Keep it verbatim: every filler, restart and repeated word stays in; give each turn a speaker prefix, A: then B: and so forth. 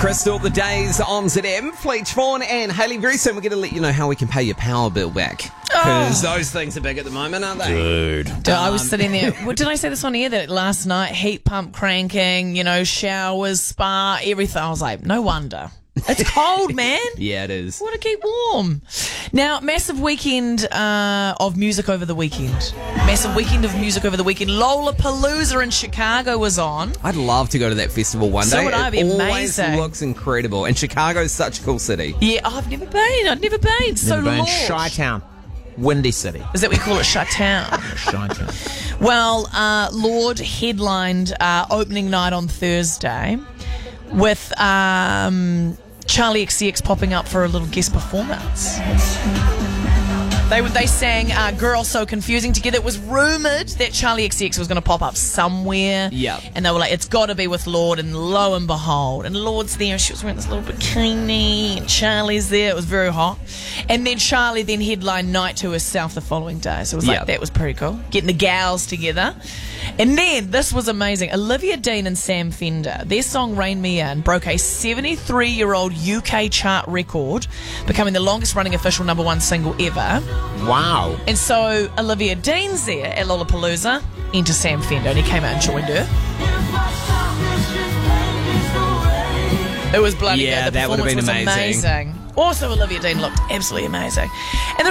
A: Crystal, the days on Z M, Fleet Fawn and Hayley. Very soon we're going to let you know how we can pay your power bill back. Because oh. those things are big at the moment, aren't they?
B: Dude.
C: Dude I was sitting there. What, did I say this on air? That last night, heat pump cranking, you know, showers, spa, everything. I was like, no wonder. It's cold, man.
A: Yeah, it is.
C: Want to keep warm. Now, massive weekend uh, of music over the weekend. Massive weekend of music over the weekend. Lollapalooza in Chicago was on.
A: I'd love to go to that festival one
C: So
A: day.
C: would I. It'd be
A: it
C: amazing.
A: always looks incredible. And Chicago's such a cool city.
C: Yeah, oh, I've never been. I've never been. So
B: Never been.
C: Lord.
B: Chi-town. Windy City.
C: Is that what we call it? Chi-town.
B: Chi-town.
C: Well, uh, Lord headlined uh, opening night on Thursday with um, Charlie X C X popping up for a little guest performance. They they sang uh, Girl So Confusing together. It was rumoured that Charlie X C X was going to pop up somewhere.
A: Yeah.
C: And they were like, it's got to be with Lord. And lo and behold, and Lord's there, and she was wearing this little bikini, and Charlie's there. It was very hot. And then Charlie then headlined night to herself the following day. So it was like,
A: Yeah.
C: that was pretty cool. Getting the gals together. And then, this was amazing. Olivia Dean and Sam Fender, their song Rain Me In broke a seventy-three-year-old U K chart record, becoming the longest-running official number one single ever.
B: Wow.
C: And so Olivia Dean's there at Lollapalooza, enter Sam Fender, and he came out and joined her. It was bloody
A: Yeah,
C: good. The
A: that would have
C: performance
A: been
C: was
A: amazing.
C: amazing. Also, Olivia Dean looked absolutely amazing. And